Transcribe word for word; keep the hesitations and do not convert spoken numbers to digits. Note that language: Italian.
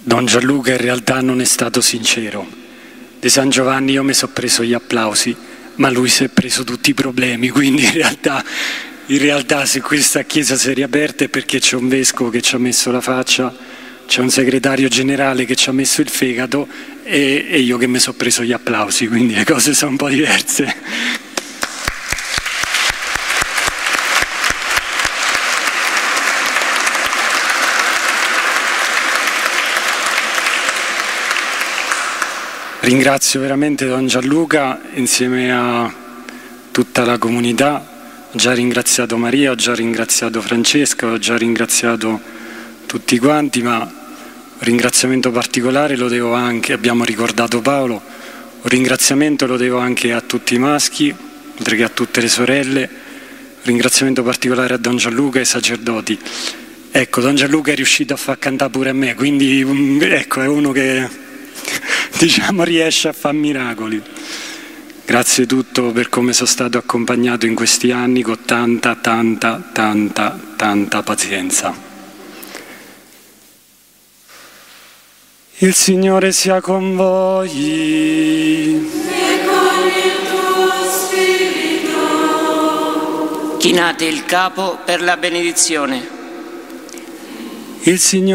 Don Gianluca in realtà non è stato sincero. Di San Giovanni io mi sono preso gli applausi, ma lui si è preso tutti i problemi, quindi in realtà, in realtà se questa chiesa si è riaperta è perché c'è un vescovo che ci ha messo la faccia, c'è un segretario generale che ci ha messo il fegato e, e io che mi sono preso gli applausi, quindi le cose sono un po' diverse. Ringrazio veramente Don Gianluca insieme a tutta la comunità, ho già ringraziato Maria, ho già ringraziato Francesca, ho già ringraziato tutti quanti, ma un ringraziamento particolare lo devo anche, abbiamo ricordato Paolo, un ringraziamento lo devo anche a tutti i maschi, oltre che a tutte le sorelle, un ringraziamento particolare a Don Gianluca e ai sacerdoti. Ecco, Don Gianluca è riuscito a far cantare pure a me, quindi ecco, è uno che diciamo riesce a fare miracoli. Grazie tutto per come sono stato accompagnato in questi anni con tanta, tanta, tanta, tanta pazienza. Il Signore sia con voi. E con il tuo spirito. Chinate il capo per la benedizione. Il Signore